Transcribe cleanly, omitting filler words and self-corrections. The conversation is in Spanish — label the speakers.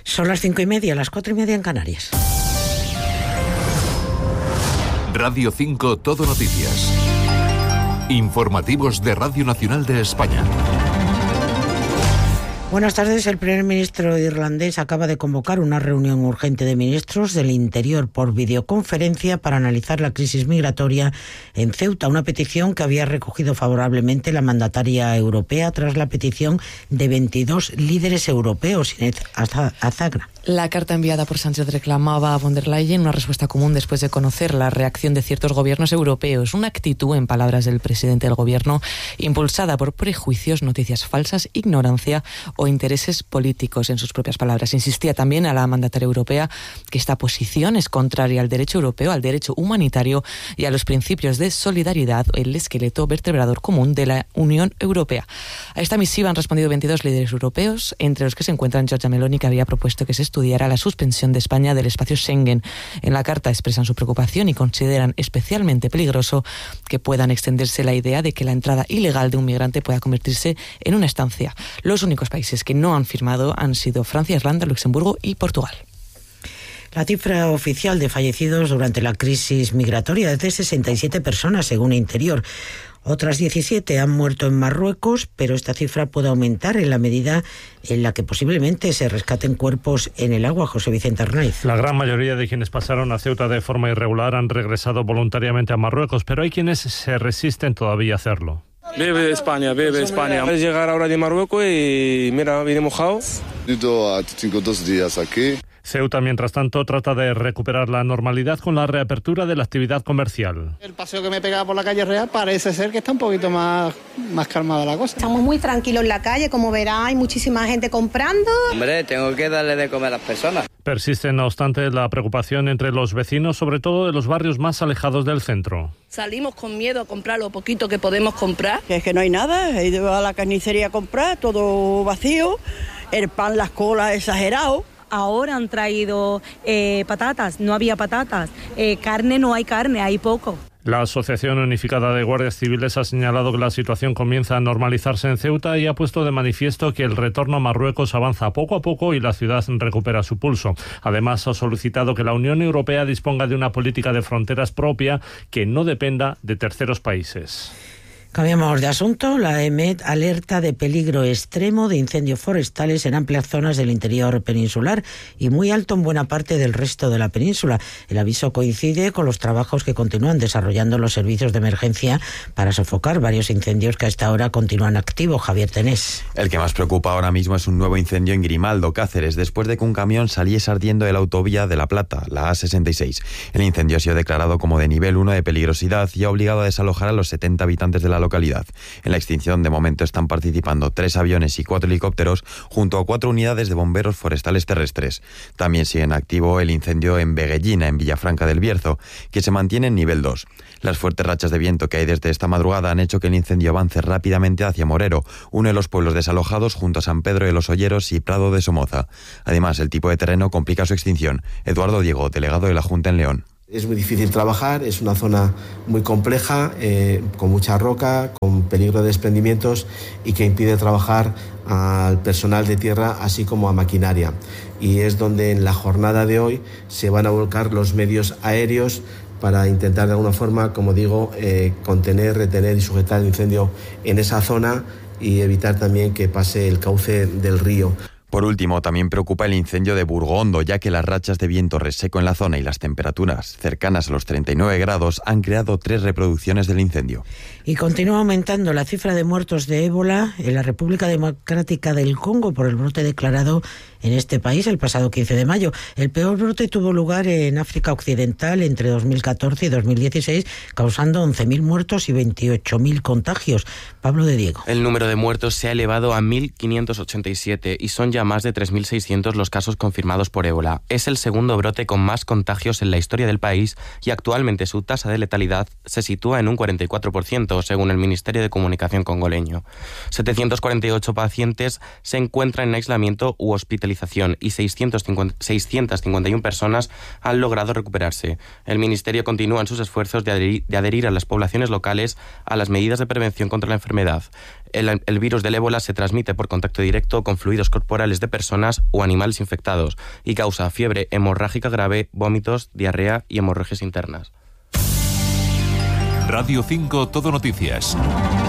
Speaker 1: Son las 5:30, las 4:30 en Canarias.
Speaker 2: Radio 5 Todo Noticias. Informativos de Radio Nacional de España.
Speaker 1: Buenas tardes. El primer ministro irlandés acaba de convocar una reunión urgente de ministros del Interior por videoconferencia para analizar la crisis migratoria en Ceuta, una petición que había recogido favorablemente la mandataria europea tras la petición de 22 líderes europeos, Inés Azagra.
Speaker 3: La carta enviada por Sánchez reclamaba a von der Leyen una respuesta común después de conocer la reacción de ciertos gobiernos europeos, una actitud, en palabras del presidente del gobierno, impulsada por prejuicios, noticias falsas, ignorancia o intereses políticos, en sus propias palabras. Insistía también a la mandataria europea que esta posición es contraria al derecho europeo, al derecho humanitario y a los principios de solidaridad, el esqueleto vertebrador común de la Unión Europea. A esta misiva han respondido 22 líderes europeos, entre los que se encuentran Giorgia Meloni, que había propuesto que se estudiara la suspensión de España del espacio Schengen. En la carta expresan su preocupación y consideran especialmente peligroso que puedan extenderse la idea de que la entrada ilegal de un migrante pueda convertirse en una estancia. Los únicos países que no han firmado han sido Francia, Irlanda, Luxemburgo y Portugal.
Speaker 1: La cifra oficial de fallecidos durante la crisis migratoria es de 67 personas, según Interior. Otras 17 han muerto en Marruecos, pero esta cifra puede aumentar en la medida en la que posiblemente se rescaten cuerpos en el agua. José Vicente Arnaiz.
Speaker 4: La gran mayoría de quienes pasaron a Ceuta de forma irregular han regresado voluntariamente a Marruecos, pero hay quienes se resisten todavía a hacerlo.
Speaker 5: Vive España, vive España. Voy a llegar ahora de Marruecos y mira, vine mojado.
Speaker 6: Tengo 2 días aquí.
Speaker 4: Ceuta, mientras tanto, trata de recuperar la normalidad con la reapertura de la actividad comercial.
Speaker 7: El paseo que me pegaba por la calle Real parece ser que está un poquito más calmada la cosa.
Speaker 8: Estamos muy tranquilos en la calle, como verá, hay muchísima gente comprando.
Speaker 9: Hombre, tengo que darle de comer a las personas.
Speaker 4: Persiste, no obstante, la preocupación entre los vecinos, sobre todo de los barrios más alejados del centro.
Speaker 10: Salimos con miedo a comprar lo poquito que podemos comprar.
Speaker 11: Es que no hay nada, he ido a la carnicería a comprar, todo vacío, el pan, las colas, exagerado.
Speaker 12: Ahora han traído patatas, no había patatas, carne no hay carne, hay poco.
Speaker 4: La Asociación Unificada de Guardias Civiles ha señalado que la situación comienza a normalizarse en Ceuta y ha puesto de manifiesto que el retorno a Marruecos avanza poco a poco y la ciudad recupera su pulso. Además, ha solicitado que la Unión Europea disponga de una política de fronteras propia que no dependa de terceros países.
Speaker 1: Cambiamos de asunto. La EMET alerta de peligro extremo de incendios forestales en amplias zonas del interior peninsular y muy alto en buena parte del resto de la península. El aviso coincide con los trabajos que continúan desarrollando los servicios de emergencia para sofocar varios incendios que a esta hora continúan activos. Javier Tenés.
Speaker 13: El que más preocupa ahora mismo es un nuevo incendio en Grimaldo, Cáceres, después de que un camión saliese ardiendo de la autovía de La Plata, la A66. El incendio ha sido declarado como de nivel 1 de peligrosidad y ha obligado a desalojar a los 70 habitantes de la localidad. En la extinción de momento están participando 3 aviones y 4 helicópteros junto a 4 unidades de bomberos forestales terrestres. También sigue en activo el incendio en Veguellina, en Villafranca del Bierzo, que se mantiene en nivel 2. Las fuertes rachas de viento que hay desde esta madrugada han hecho que el incendio avance rápidamente hacia Morero, uno de los pueblos desalojados junto a San Pedro de los Olleros y Prado de Somoza. Además, el tipo de terreno complica su extinción. Eduardo Diego, delegado de la Junta en León.
Speaker 14: Es muy difícil trabajar, es una zona muy compleja, con mucha roca, con peligro de desprendimientos y que impide trabajar al personal de tierra así como a maquinaria. Y es donde en la jornada de hoy se van a volcar los medios aéreos para intentar de alguna forma, como digo, contener, retener y sujetar el incendio en esa zona y evitar también que pase el cauce del río.
Speaker 13: Por último, también preocupa el incendio de Burgondo, ya que las rachas de viento reseco en la zona y las temperaturas cercanas a los 39 grados han creado 3 reproducciones del incendio.
Speaker 1: Y continúa aumentando la cifra de muertos de ébola en la República Democrática del Congo por el brote declarado en este país el pasado 15 de mayo. El peor brote tuvo lugar en África Occidental entre 2014 y 2016, causando 11.000 muertos y 28.000 contagios. Pablo de Diego.
Speaker 15: El número de muertos se ha elevado a 1.587 y son ya más de 3.600 los casos confirmados por ébola. Es el segundo brote con más contagios en la historia del país y actualmente su tasa de letalidad se sitúa en un 44%, según el Ministerio de Comunicación congoleño. 748 pacientes se encuentran en aislamiento u hospitalización y 651 personas han logrado recuperarse. El Ministerio continúa en sus esfuerzos de adherir a las poblaciones locales a las medidas de prevención contra la enfermedad. El virus del ébola se transmite por contacto directo con fluidos corporales de personas o animales infectados y causa fiebre hemorrágica grave, vómitos, diarrea y hemorragias internas.
Speaker 2: Radio 5 Todo Noticias.